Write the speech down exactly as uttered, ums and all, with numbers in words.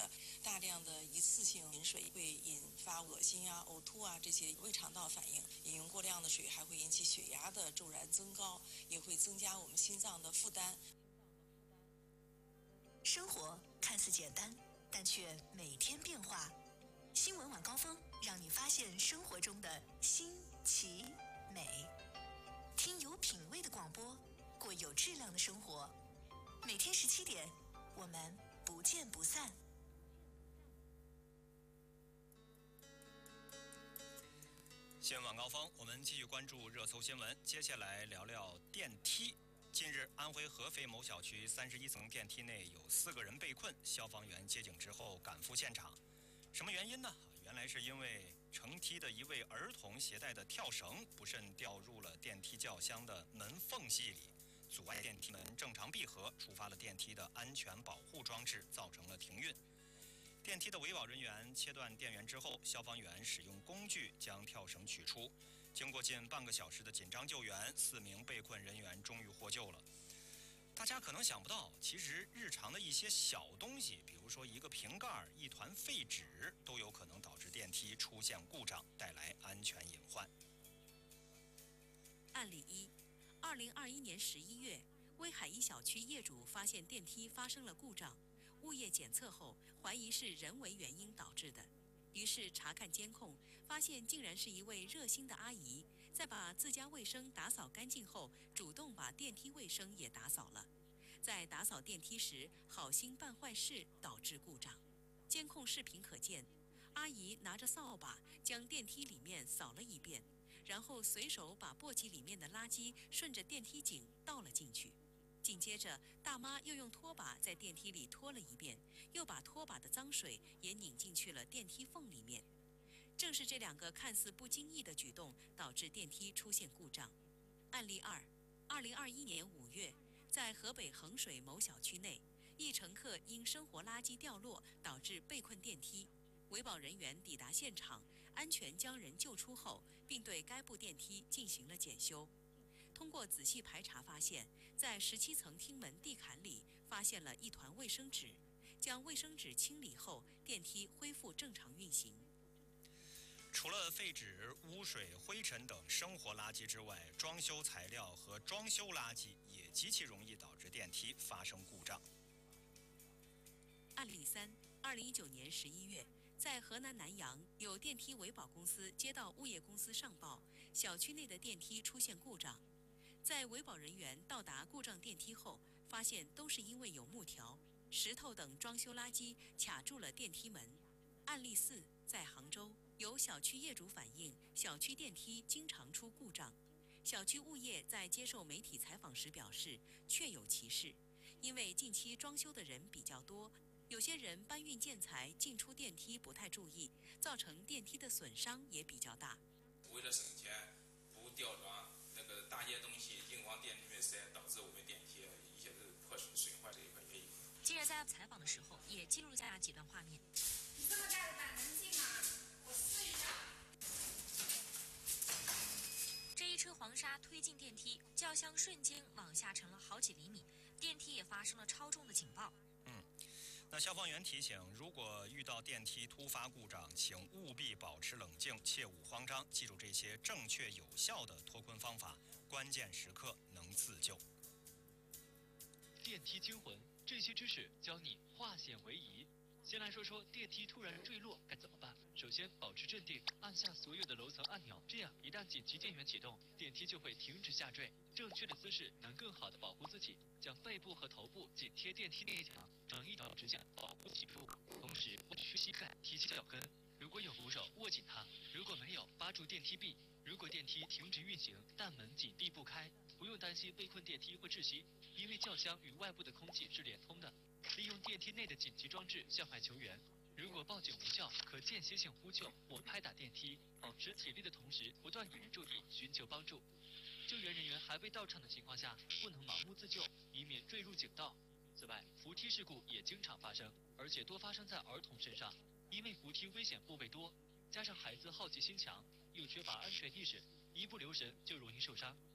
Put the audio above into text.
的。大量的一次性饮水会引发恶心啊、呕吐啊这些胃肠道反应。饮用过量的水还会引起血压的骤然增高，也会增加我们心脏的负担。 生活看似简单，但却每天变化。新闻晚高峰让你发现生活中的新奇美，听有品味的广播，过有质量的生活。每天十七点，我们不见不散。 新闻晚高峰，我们继续关注热搜新闻。接下来聊聊电梯。近日，安徽合肥某小区三十一层电梯内有四个人被困，消防员接警之后赶赴现场。什么原因呢？原来是因为乘梯的一位儿童携带的跳绳不慎掉入了电梯轿厢的门缝隙里，阻碍电梯门正常闭合，触发了电梯的安全保护装置，造成了停运。电梯的维保人员切断电源之后，消防员使用工具将跳绳取出。经过近半个小时的紧张救援，四名被困人员终于获救了。大家可能想不到，其实日常的一些小东西，比如说一个瓶盖、一团废纸，都有可能导致电梯出现故障，带来安全隐患。 案例一：二零二一年十一月，威海一小区业主发现电梯发生了故障，物业检测后怀疑是人为原因导致的。于是查看监控，发现竟然是一位热心的阿姨，在把自家卫生打扫干净后，主动把电梯卫生也打扫了。在打扫电梯时，好心办坏事，导致故障。监控视频可见，阿姨拿着扫把将电梯里面扫了一遍，然后随手把簸箕里面的垃圾顺着电梯井倒了进去。紧接着，大妈又用拖把在电梯里拖了一遍，又把拖把的脏水也拧进去了电梯缝里面。正是这两个看似不经意的举动，导致电梯出现故障。案例二：二零二一年五月，在河北衡水某小区内，一乘客因生活垃圾掉落导致被困电梯。维保人员抵达现场，安全将人救出后，并对该部电梯进行了检修。通过仔细排查发现，在十七层厅门地坎里发现了一团卫生纸，将卫生纸清理后，电梯恢复正常运行。 除了废纸、污水、灰尘等生活垃圾之外，装修材料和装修垃圾也极其容易导致电梯发生故障。 案例三：二零一九年十一月，在河南南阳，有电梯维保公司接到物业公司上报，小区内的电梯出现故障。在维保人员到达故障电梯后，发现都是因为有木条、石头等装修垃圾卡住了电梯门。案例四：在杭州，有小区业主反映，小区电梯经常出故障。小区物业在接受媒体采访时表示，确有其事，因为近期装修的人比较多，有些人搬运建材进出电梯不太注意，造成电梯的损伤也比较大。 为了省钱，不吊装那个大件东西硬往电梯里面塞，导致我们电梯一些是破损损坏这一块原因。 记者在采访的时候也记录了下几段画面。 你这么大的板能进吗？我试一下。 这一车黄沙推进电梯，轿厢瞬间往下沉了好几厘米，电梯也发生了超重的警报。 嗯。那消防员提醒，如果遇到电梯突发故障，请务必保持冷静，切勿慌张，记住这些正确有效的脱困方法，关键时刻能自救。 电梯惊魂，这些知识教你化险为夷。先来说说电梯突然坠落该怎么办。首先，保持镇定，按下所有的楼层按钮，这样一旦紧急电源启动，电梯就会停止下坠。正确的姿势能更好地保护自己，将背部和头部紧贴电梯内墙，成一条直线保护脊柱，同时弯曲膝盖，提起脚跟。如果有扶手，握紧它；如果没有，扒住电梯壁。如果电梯停止运行，但门紧闭不开，不用担心被困电梯会窒息，因为轿厢与外部的空气是连通的。利用电梯内的紧急装置向外求援。如果报警无效，可间歇性呼救或拍打电梯，保持体力的同时不断引人注意，寻求帮助。救援人员还未到场的情况下，不能盲目自救，以免坠入井道。此外，扶梯事故也经常发生，而且多发生在儿童身上，因为扶梯危险部位多，加上孩子好奇心强，又缺乏安全意识，一不留神就容易受伤。